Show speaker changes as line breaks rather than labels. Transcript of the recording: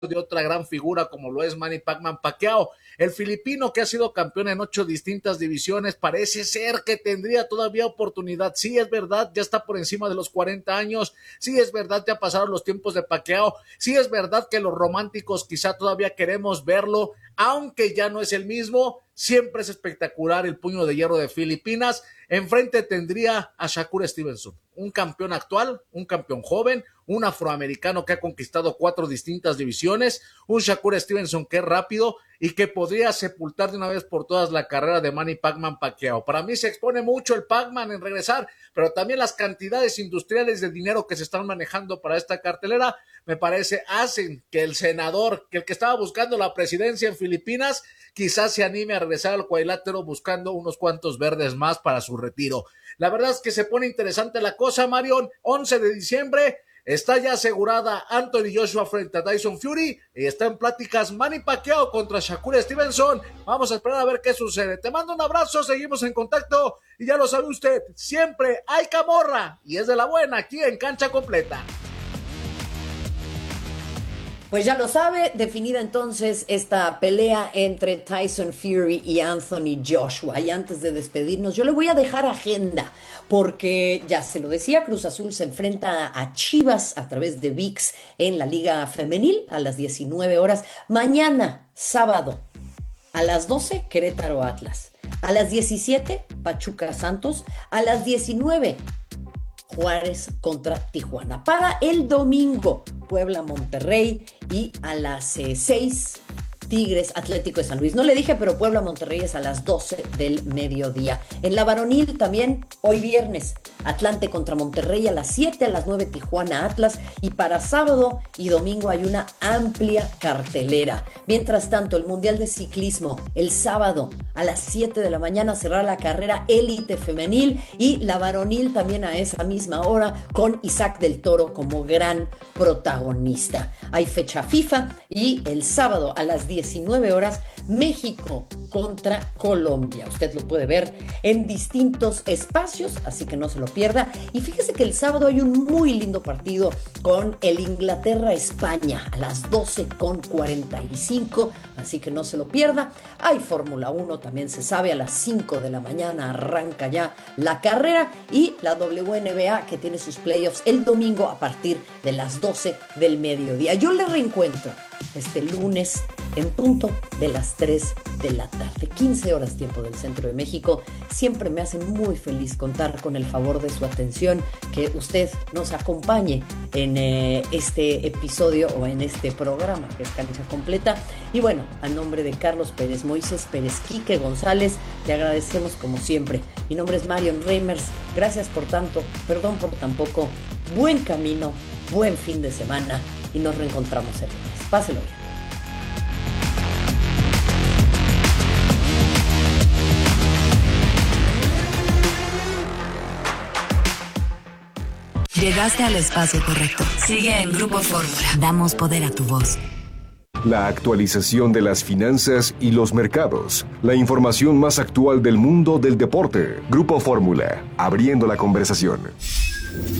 de otra gran figura como lo es Manny Pacquiao. El filipino, que ha sido campeón en 8 distintas divisiones, parece ser que tendría todavía oportunidad. Sí, es verdad, ya está por encima de los 40 años. Sí, es verdad, ya pasaron los tiempos de Pacquiao. Sí, es verdad que los románticos quizá todavía queremos verlo, aunque ya no es el mismo. Siempre es espectacular el puño de hierro de Filipinas. Enfrente tendría a Shakur Stevenson, un campeón actual, un campeón joven, un afroamericano que ha conquistado 4 distintas divisiones, un Shakur Stevenson que es rápido y que podría sepultar de una vez por todas la carrera de Manny Pacquiao. Para mí se expone mucho el Pacman en regresar, pero también las cantidades industriales de dinero que se están manejando para esta cartelera, me parece, hacen que el senador, que el que estaba buscando la presidencia en Filipinas, quizás se anime a regresar al cuadrilátero buscando unos cuantos verdes más para su retiro. La verdad es que se pone interesante la cosa, Marion. 11 de diciembre, está ya asegurada Anthony Joshua frente a Tyson Fury y está en pláticas Manny Pacquiao contra Shakur Stevenson. Vamos a esperar a ver qué sucede. Te mando un abrazo, seguimos en contacto y ya lo sabe usted, siempre hay camorra y es de la buena aquí en Cancha Completa.
Pues ya lo sabe, definida entonces esta pelea entre Tyson Fury y Anthony Joshua. Y antes de despedirnos, yo le voy a dejar agenda, porque ya se lo decía, Cruz Azul se enfrenta a Chivas a través de ViX en la Liga Femenil a las 19 horas. Mañana, sábado, a las 12, Querétaro Atlas. A las 17, Pachuca Santos. A las 19, Juárez contra Tijuana. Para el domingo, Puebla Monterrey y a las 6, Tigres Atlético de San Luis. No le dije, pero Puebla Monterrey es a las 12 del mediodía. En la varonil también, hoy viernes, Atlante contra Monterrey a las 7, a las 9 Tijuana Atlas, y para sábado y domingo hay una amplia cartelera. Mientras tanto, el Mundial de Ciclismo, el sábado a las 7 de la mañana cerrará la carrera élite femenil, y la varonil también a esa misma hora con Isaac del Toro como gran protagonista. Hay fecha FIFA y el sábado a las 19 horas México contra Colombia. Usted lo puede ver en distintos espacios, así que no se lo pierda. Y fíjese que el sábado hay un muy lindo partido con el Inglaterra-España a las 12:45, así que no se lo pierda. Hay Fórmula 1, también se sabe, a las 5 de la mañana arranca ya la carrera, y la WNBA, que tiene sus playoffs el domingo a partir de las 12 del mediodía. Yo le reencuentro este lunes en punto de las 3 de la tarde, 15 horas tiempo del centro de México. Siempre me hace muy feliz contar con el favor de su atención, que usted nos acompañe en este episodio o en este programa que es Cancha Completa. Y bueno, a nombre de Carlos Pérez, Moisés Pérez, Quique González, le agradecemos como siempre. Mi nombre es Marion Reimers. Gracias por tanto, perdón por tan poco. Buen camino, buen fin de semana y nos reencontramos el lunes. Páselo bien.
Llegaste al espacio correcto. Sigue en Grupo Fórmula. Damos poder a tu voz.
La actualización de las finanzas y los mercados. La información más actual del mundo del deporte. Grupo Fórmula. Abriendo la conversación.